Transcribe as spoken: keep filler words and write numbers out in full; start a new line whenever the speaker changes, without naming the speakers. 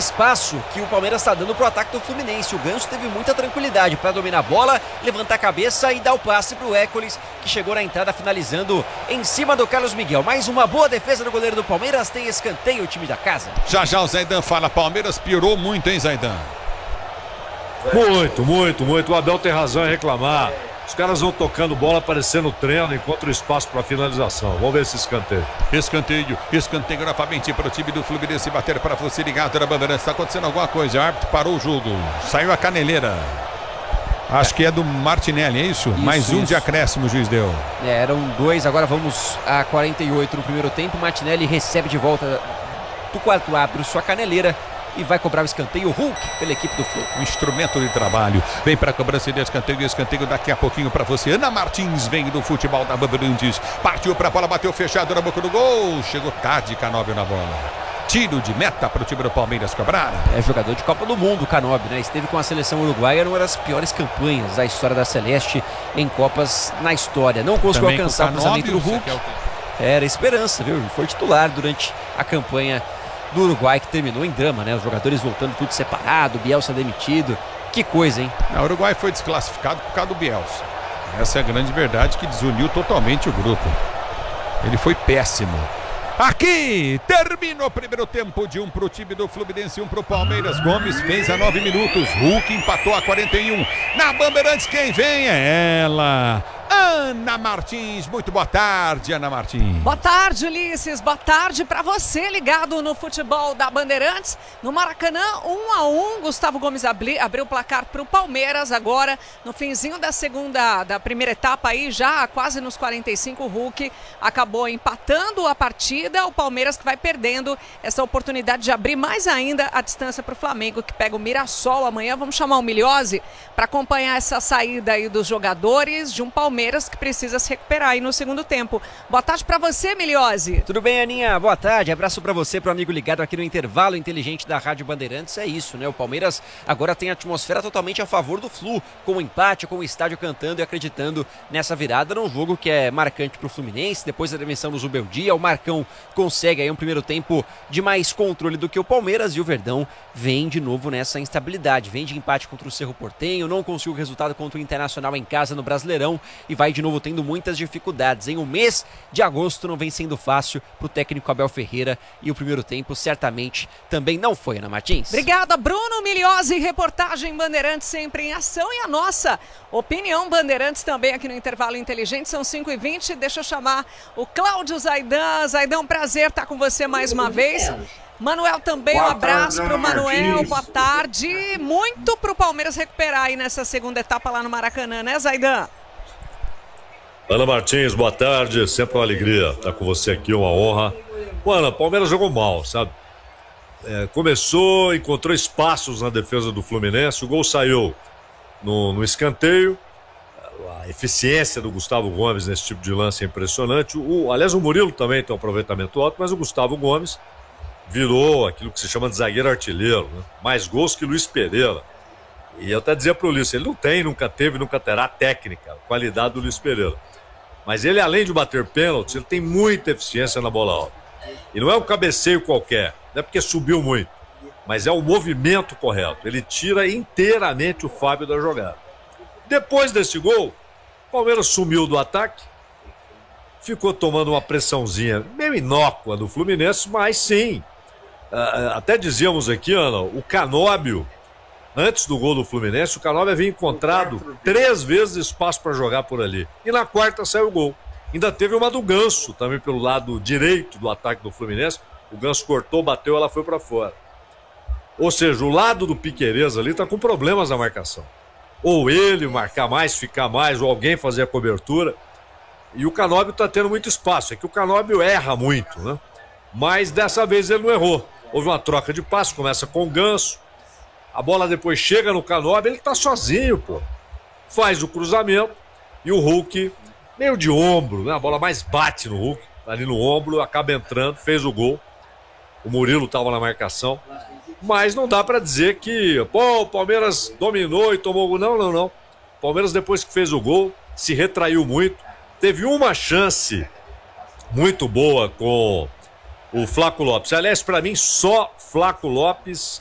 espaço que o Palmeiras está dando pro ataque do Fluminense. O Ganso teve muita tranquilidade para dominar a bola, levantar a cabeça e dar o passe pro Hércules, que chegou na entrada finalizando em cima do Carlos Miguel. Mais uma boa defesa do goleiro do Palmeiras, tem escanteio o time da casa.
Já já o Zaidan fala, Palmeiras piorou muito, hein, Zaidan?
Muito, muito, muito. O Abel tem razão em reclamar. Os caras vão tocando bola, aparecendo o treino, encontra o espaço para finalização. Vamos ver esse escanteio.
Escanteio, escanteio novamente para o time do Fluminense bater para você ligado na Bandeirantes. Está acontecendo alguma coisa, o árbitro parou o jogo. Saiu a caneleira. Acho que é do Martinelli, é isso?
isso
Mais um
isso.
de acréscimo o juiz deu.
É, eram dois, agora vamos a quarenta e oito no primeiro tempo. Martinelli recebe de volta do quarto árbitro sua caneleira e vai cobrar o escanteio Hulk pela equipe do Flu.
Um instrumento de trabalho. Vem para a cobrança de escanteio e escanteio daqui a pouquinho para você. Ana Martins vem do futebol da Bandeirantes. Partiu para a bola, bateu fechado na boca do gol. Chegou tarde Canóbio na bola. Tiro de meta para o time do Palmeiras cobrar.
É jogador de Copa do Mundo, Canóbio, né? Esteve com a seleção uruguaia numa das piores campanhas da história da Celeste em Copas na história. Não conseguiu
Também
alcançar o cruzamento do
Canóbio,
Hulk.
você quer o
Era esperança, viu? Foi titular durante a campanha do Uruguai, que terminou em drama, né? Os jogadores voltando tudo separado, Bielsa demitido. Que coisa, hein?
O Uruguai foi desclassificado por causa do Bielsa. Essa é a grande verdade, que desuniu totalmente o grupo. Ele foi péssimo. Aqui termina o primeiro tempo, de um pro time do Fluminense, um pro Palmeiras. Gomes fez a nove minutos, Hulk empatou a quarenta e um. Na Bandeirantes quem vem é ela, Ana Martins. Muito boa tarde, Ana Martins.
Boa tarde, Ulisses. Boa tarde para você ligado no futebol da Bandeirantes. No Maracanã, um a um. Gustavo Gomes abri, abriu o placar para o Palmeiras agora no finzinho da segunda, da primeira etapa aí, já quase nos quarenta e cinco. O Hulk acabou empatando a partida. O Palmeiras que vai perdendo essa oportunidade de abrir mais ainda a distância para o Flamengo, que pega o Mirassol amanhã. Vamos chamar o Miliose para acompanhar essa saída aí dos jogadores de um Palmeiras que precisa se recuperar aí no segundo tempo. Boa tarde para você, Miliose.
Tudo bem, Aninha? Boa tarde. Abraço para você, pro amigo ligado aqui no intervalo inteligente da Rádio Bandeirantes. É isso, né? O Palmeiras agora tem a atmosfera totalmente a favor do Flu, com o empate, com o estádio cantando e acreditando nessa virada num jogo que é marcante pro Fluminense. Depois da demissão do Zubeldia, o Marcão consegue aí um primeiro tempo de mais controle do que o Palmeiras, e o Verdão vem de novo nessa instabilidade. Vem de empate contra o Cerro Porteño, não conseguiu o resultado contra o Internacional em casa no Brasileirão e vai de novo tendo muitas dificuldades. Em um mês de agosto não vem sendo fácil para o técnico Abel Ferreira, e o primeiro tempo certamente também não foi, Ana Martins.
Obrigada, Bruno Miliose. Reportagem Bandeirantes sempre em ação, e a nossa opinião Bandeirantes também aqui no Intervalo Inteligente. São cinco e vinte. Deixa eu chamar o Cláudio Zaidan. Zaidan, um prazer estar com você mais uma vez. Manuel também, um abraço para o Manuel, boa tarde. Muito para o Palmeiras recuperar aí nessa segunda etapa lá no Maracanã, né, Zaidan?
Ana Martins, boa tarde. Sempre uma alegria estar com você aqui, uma honra. Mano, o Palmeiras jogou mal, sabe? É, começou, encontrou espaços na defesa do Fluminense, o gol saiu no, no escanteio. A eficiência do Gustavo Gomes nesse tipo de lance é impressionante. O, aliás, o Murilo também tem um aproveitamento alto, mas o Gustavo Gomes virou aquilo que se chama de zagueiro artilheiro, né? Mais gols que Luiz Pereira. E eu até dizia pro Luiz, ele não tem, nunca teve, nunca terá técnica, qualidade do Luiz Pereira. Mas ele, além de bater pênaltis, ele tem muita eficiência na bola alta. E não é um cabeceio qualquer, não é porque subiu muito, mas é o movimento correto. Ele tira inteiramente o Fábio da jogada. Depois desse gol, o Palmeiras sumiu do ataque, ficou tomando uma pressãozinha meio inócua do Fluminense, mas sim, até dizíamos aqui, Ana, o Canóbio, antes do gol do Fluminense, o Canóbio havia encontrado três vezes espaço para jogar por ali. E na quarta saiu o gol. Ainda teve uma do Ganso, também pelo lado direito do ataque do Fluminense. O Ganso cortou, bateu, ela foi para fora. Ou seja, o lado do Piquerez ali está com problemas na marcação. Ou ele marcar mais, ficar mais, ou alguém fazer a cobertura. E o Canóbio está tendo muito espaço. É que o Canóbio erra muito, né? Mas dessa vez ele não errou. Houve uma troca de passe, começa com o Ganso. A bola depois chega no Canóbio, ele tá sozinho, pô. Faz o cruzamento e o Hulk, meio de ombro, né? A bola mais bate no Hulk, ali no ombro, acaba entrando, fez o gol. O Murilo tava na marcação. Mas não dá pra dizer que, pô, o Palmeiras dominou e tomou o gol. Não, não, não. O Palmeiras, depois que fez o gol, se retraiu muito. Teve uma chance muito boa com o Flaco Lopes. Aliás, pra mim, só Flaco Lopes